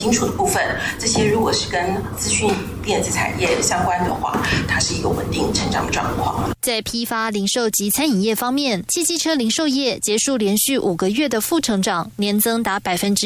金属的部分，这些如果是跟资讯电子产业相关的话，它是一个稳定成长的状况。 在批发、零售及餐饮业方面，汽机车零售业结束连续5个月的负成长，年增达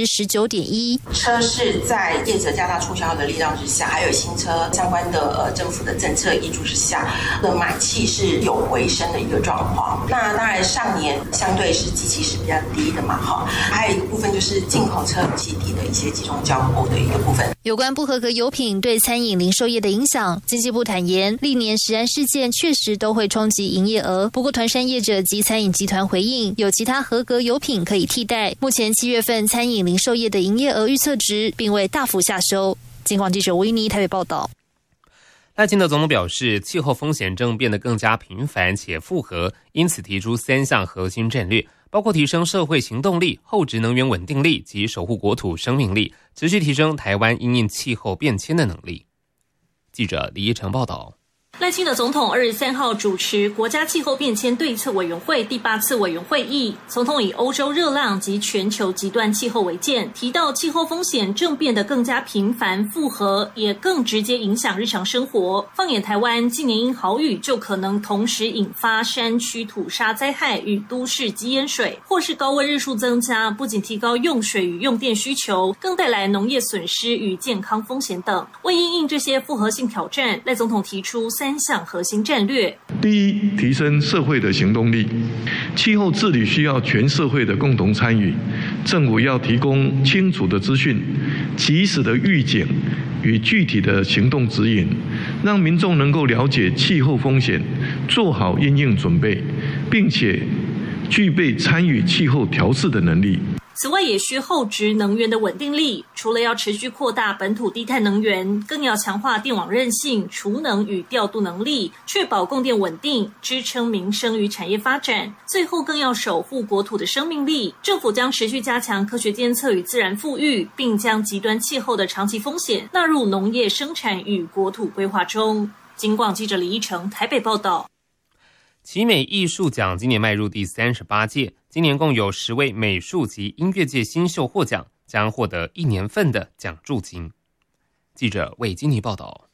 19.1%。 车是在业者加大促销的力量之下，还有新车相关的政府的政策挹注之下，买气是有回升的一个状况。那当然上年相对是基期是比较低的嘛，还有一个部分就是进口车基地的一些集中交货的一个部分。 有关不合格油品对餐饮零售业的影响，经济部坦言，历年食安事件确实都会冲击营业额。不过团膳业者及餐饮集团回应，有其他合格油品可以替代。目前7月份餐饮零售业的营业额预测值并未大幅下修。警广记者维尼台北报道。 赖清德总统表示，气候风险正变得更加频繁且复合，因此提出3项核心战略，包括提升社会行动力、厚质能源稳定力及守护国土生命力，持续提升台湾因应气候变迁的能力。记者李一成报道。 赖清德总统23号主持国家气候变迁对策委员会第8次委员会议，总统以欧洲热浪及全球极端气候为鉴，提到气候风险正变得更加频繁复合，也更直接影响日常生活。放眼台湾，今年因豪雨就可能同时引发山区土砂灾害与都市积淹水，或是高温日数增加，不仅提高用水与用电需求，更带来农业损失与健康风险等。为因应这些复合性挑战，赖总统提出3项核心战略。 第一，提升社会的行动力。气候治理需要全社会的共同参与，政府要提供清楚的资讯、及时的预警与具体的行动指引，让民众能够了解气候风险，做好因应准备，并且具备参与气候调适的能力。 此外，也需厚质能源的稳定力，除了要持续扩大本土低碳能源，更要强化电网韧性、储能与调度能力，确保供电稳定，支撑民生与产业发展。最后，更要守护国土的生命力。政府将持续加强科学监测与自然富裕，并将极端气候的长期风险纳入农业生产与国土规划中。警广记者李一成台北报道。 奇美艺术奖今年迈入第38届，今年共有10位美术及音乐界新秀获奖，将获得1年份的奖助金。记者魏金妮报道。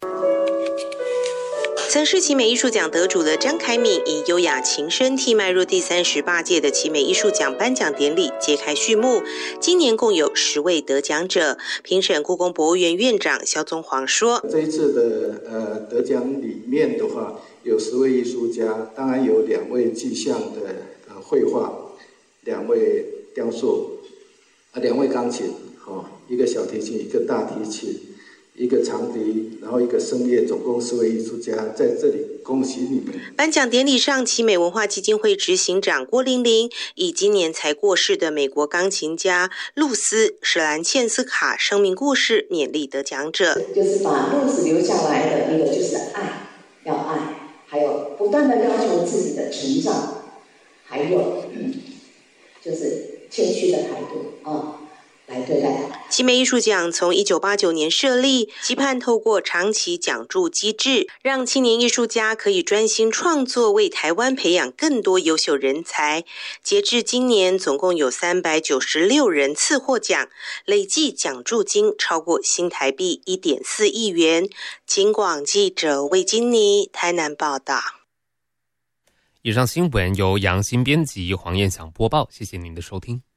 曾是奇美艺术奖得主的张凯敏以优雅琴声替迈入第38届的奇美艺术奖颁奖典礼揭开序幕。今年共有10位得奖者。评审故宫博物院院长萧宗煌说：“ 这一次的得奖里面的话，有10位艺术家，当然有2位具象的绘画，2位雕塑，2位钢琴，一个小提琴，一个大提琴。”一个长笛，然后一个声乐，总共10位艺术家在这里，恭喜你们！ 颁奖典礼上，奇美文化基金会执行长郭玲玲以今年才过世的美国钢琴家露丝·史兰茜斯卡生命故事勉励得奖者， 就是把露丝留下来的一个就是爱，要爱，还有不断的要求自己的成长，还有就是谦虚的态度来对待。 奇美艺术奖从1989年设立，期盼透过长期奖助机制，让青年艺术家可以专心创作，为台湾培养更多优秀人才。截至今年，总共有396人次获奖，累计奖助金超过新台币1.4亿元。警广记者魏金妮台南报道。 以上新闻由杨新编辑，黄燕祥播报，谢谢您的收听。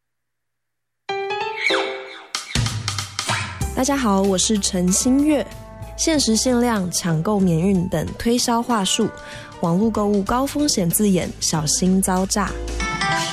大家好，我是陈新月。限时限量、抢购免运等推销话术，网络购物高风险字眼，小心遭诈。